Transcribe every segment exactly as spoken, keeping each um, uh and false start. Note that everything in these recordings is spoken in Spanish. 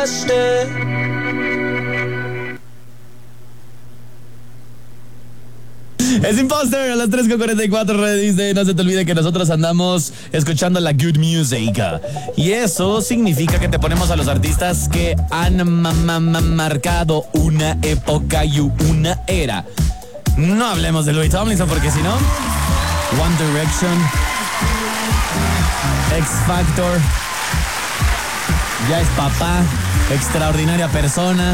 olvidaste. Es Imposter a las tres con cuarenta y cuatro, Radio Disney. No se te olvide que nosotros andamos escuchando la good music. Y eso significa que te ponemos a los artistas que han ma- ma- ma- marcado una época y una era. No hablemos de Louis Tomlinson porque si no, One Direction, X Factor, ya es papá, extraordinaria persona.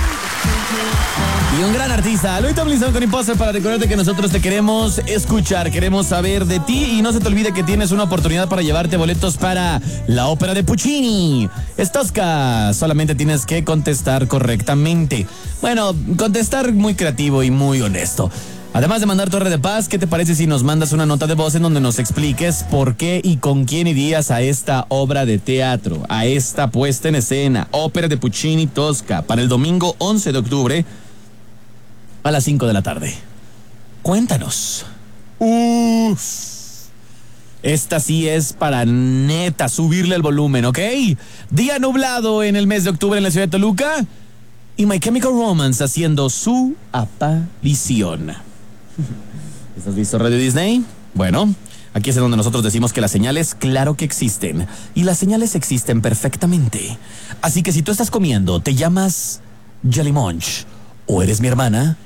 Y un gran artista, Louis Tomlinson con Imposter, para recordarte que nosotros te queremos escuchar, queremos saber de ti y no se te olvide que tienes una oportunidad para llevarte boletos para la ópera de Puccini. Es Tosca, solamente tienes que contestar correctamente. Bueno, contestar muy creativo y muy honesto. Además de mandar Torre de Paz, ¿qué te parece si nos mandas una nota de voz en donde nos expliques por qué y con quién irías a esta obra de teatro, a esta puesta en escena, ópera de Puccini Tosca, para el domingo once de octubre a las cinco de la tarde? Cuéntanos. Uf. Esta sí es para neta subirle el volumen, ¿ok? Día nublado en el mes de octubre en la ciudad de Toluca y My Chemical Romance haciendo su aparición. ¿Estás listo, Radio Disney? Bueno, aquí es donde nosotros decimos que las señales, claro que existen. Y las señales existen perfectamente. Así que si tú estás comiendo, te llamas Jelly Munch o eres mi hermana,